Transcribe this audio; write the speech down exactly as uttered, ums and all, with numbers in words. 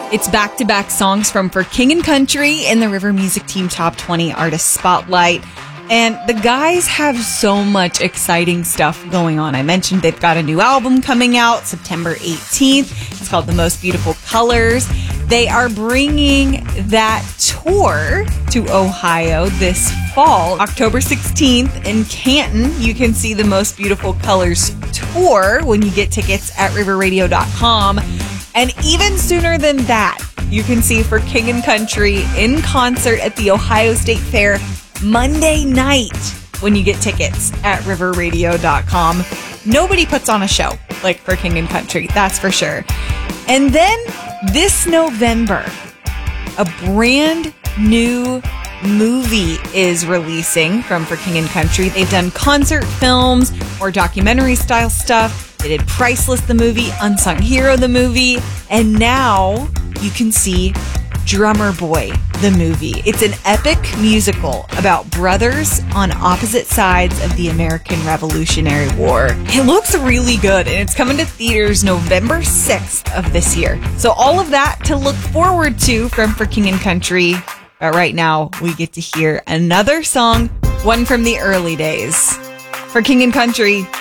It's back-to-back songs from For King and Country in the River Music Team Top twenty Artist Spotlight. And the guys have so much exciting stuff going on. I mentioned they've got a new album coming out September eighteenth. It's called The Most Beautiful Colors. They are bringing that tour to Ohio this fall, October sixteenth in Canton. You can see The Most Beautiful Colors tour when you get tickets at river radio dot com. And even sooner than that, you can see For King and Country in concert at the Ohio State Fair Monday night when you get tickets at river radio dot com. Nobody puts on a show like For King and Country, that's for sure. And then this November, a brand new movie is releasing from For King and Country. They've done concert films or documentary style stuff. They did Priceless, the movie, Unsung Hero, the movie, and now you can see Drummer Boy, the movie. It's an epic musical about brothers on opposite sides of the American Revolutionary War. It looks really good, and it's coming to theaters November sixth of this year. So all of that to look forward to from For King and Country. But right now, we get to hear another song, one from the early days. For King and Country,